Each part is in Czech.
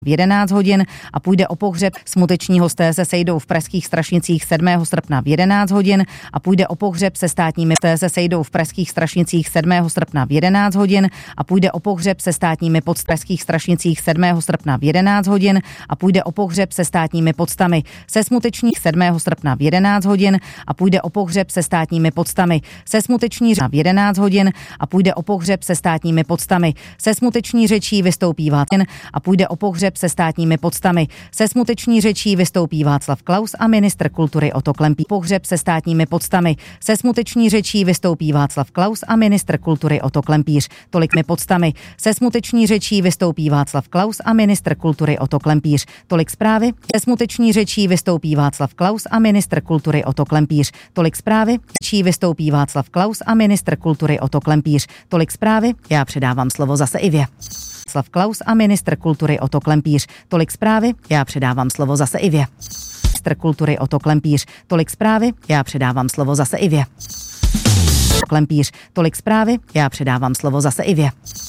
v 11 hodin a půjde o pohřeb. Smuteční hosté se sejdou v Pražských Strašnicích 7. srpna v 11 hodin a půjde o pohřeb se státními hosté se sejdou v Pražských Strašnicích 7. srpna v 11 hodin a půjde o pohřeb se státními pod Pražských Strašnicích 7. srpna v 11 hodin a půjde o pohřeb se státními podstami. Se smutečních 7. srpna v 11 hodin a půjde o pohřeb se státními podstami. Se smuteční v 11 hodin a půjde o pohřeb se státními podstami. Se smuteční řečí vystoupí Václav a půjde o pohřeb se státními podstami. Se smuteční řečí vystoupí Václav Klaus a ministr kultury Otto Klempíř. Pohřeb se státními podstami. Se smuteční řečí vystoupí Václav Klaus a ministr kultury Otto Klempíř. Tolik mi podstami. Se smuteční řečí vystoupí Václav Klaus a ministr kultury Otto Klempíř. Tolik zprávy. Se smuteční řečí vystoupí Václav Klaus a ministr kultury Otto Klempíř. Tolik zprávy. Řečí vystoupí Václav Klaus a ministr kultury Otto Klempíř. Tolik zprávy. Já předávám slovo zase Ivě. Václav Klaus a ministr kultury Otto Klempíř. Tolik zprávy. Já předávám slovo zase Ivě. Ministr kultury Otto Klempíř. Tolik zprávy. Já předávám slovo zase Ivě. Klempíř. Tolik zprávy. Já předávám slovo zase Ivě.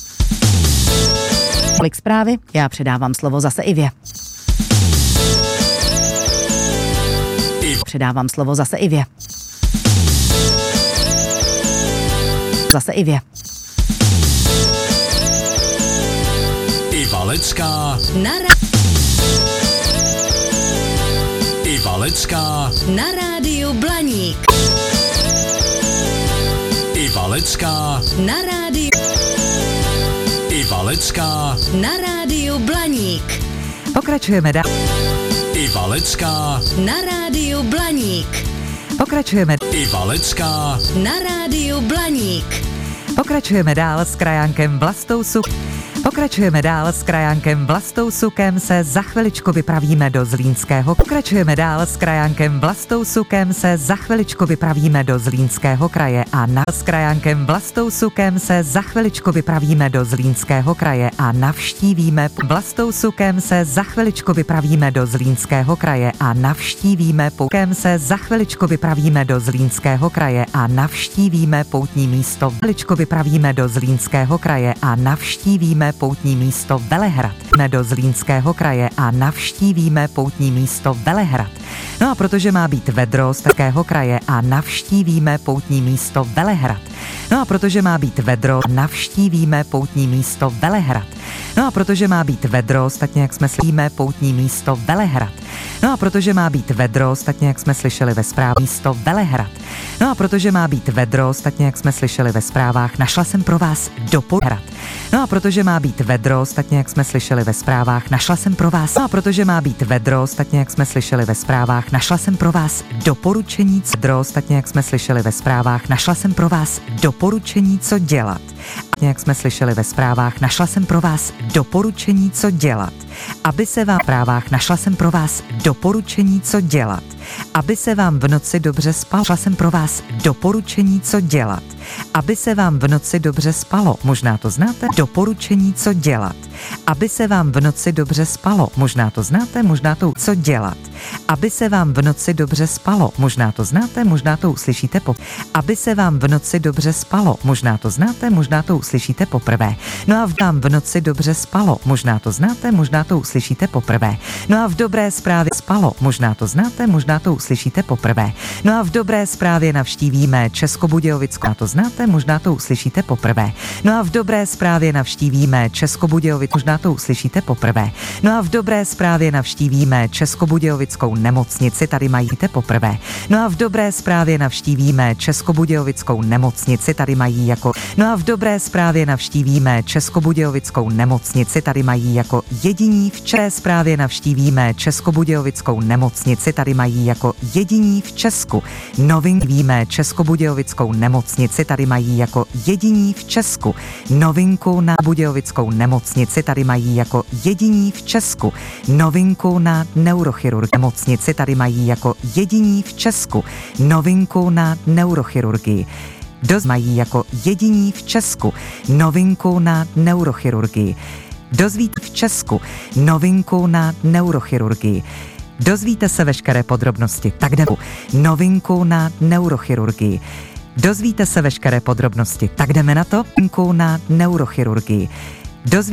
Tolik zprávy. Já předávám slovo zase Ivě. Předávám slovo zase Ivě. Zase Ivě. Iva Lecká Iva Lecká na rádiu Blaník. Iva Lecká na rádiu Iva Lecká na rádiu Blaník. Pokračujeme dál. Iva Lecká Na rádiu Blaník. Pokračujeme. Iva Lecká Na rádiu Blaník. Pokračujeme dál s krajánkem Vlastou Suk. Pokračujeme dál s krajánkem Vlastou Sukem se za chviličku vypravíme do Zlínského. Pokračujeme dál s krajánkem Vlastou Sukem se za chviličku vypravíme do Zlínského kraje a s krajánkem Vlastou Sukem se za chviličku vypravíme do Zlínského kraje a navštívíme Vlastou Sukem se za chviličku vypravíme do Zlínského kraje a navštívíme Poukem se za chviličku vypravíme do Zlínského kraje a navštívíme poutní místo. Chviličku vypravíme do Zlínského kraje a navštívíme poutní místo Velehrad. Do Zlínského kraje a navštívíme poutní místo Velehrad. No a protože má být vedro z takého kraje a navštívíme poutní místo Velehrad. No a protože má být vedro, navštívíme poutní místo Velehrad. No a protože má být vedro, ostatně jak jsme slyšeli poutní místo Velehrad. No a protože má být vedro, ostatně jak jsme slyšeli ve zprávách místo Velehrad. No a protože má být vedro, ostatně jak jsme slyšeli ve zprávách, našla jsem pro vás doporučení. No a protože má být vedro, ostatně jak jsme slyšeli ve zprávách, našla jsem pro vás. No a protože má být vedro, ostatně jak jsme slyšeli ve zprávách, našla jsem pro vás doporučení. Vedro, ostatně jak jsme slyšeli ve zprávách, našla jsem pro vás doporučení, co dělat. Jak jsme slyšeli ve zprávách, našla jsem pro vás doporučení, co dělat. Aby se vám v zprávách našla jsem pro vás doporučení, co dělat. Aby se vám v noci dobře spalo. Našla jsem pro vás doporučení, co dělat. Aby se vám v noci dobře spalo. Možná to znáte? Doporučení, co dělat. Aby se vám v noci dobře spalo. Možná to znáte? Možná to co dělat. Aby se vám v noci dobře spalo. Možná to znáte? Možná to uslyšíte Aby se vám v noci dobře spalo. Možná to znáte? Možná to uslyšíte poprvé. No a vám v noci dobře spalo. Možná to znáte? Možná to uslyšíte poprvé. No a v dobré zprávě spalo. Možná to znáte? Možná to uslyšíte poprvé. No a v dobré zprávě navštívíme Českobudějovicko. A to znáte? Možná to uslyšíte poprvé. No a v dobré zprávě navštívíme Českobudějovicko. Možná to uslyšíte poprvé. No a v dobré zprávě navštívíme Českobudějovickou nemocnici. Tady mají poprvé. No a v dobré zprávě navštívíme Českobudějovickou nemocnici. Tady mají jako. No a v dobré zprávě navštívíme Českobudějovickou nemocnici. Tady mají jako jediní. V české zprávě navštívíme Českobudějovickou nemocnici. Tady mají jako jediní v Česku. Víme Českobudějovickou nemocnici. Tady mají jako jediní v Česku. Novinku na Budějovickou nemocnici. Tady mají jako jediní v Česku. Novinku na neurochirurgii nemocnici. Tady mají jako jediní v Česku. Novinku na neurochirurgii. Mají jako jediní v Česku. Novinku na neurochirurgii. Dozvíte v Česku novinku na neurochirurgii. Dozvíte se veškeré podrobnosti. Tak jdeme. Novinku na neurochirurgii. Dozvíte se veškeré podrobnosti. Tak jdeme na to. Novinku na neurochirurgii.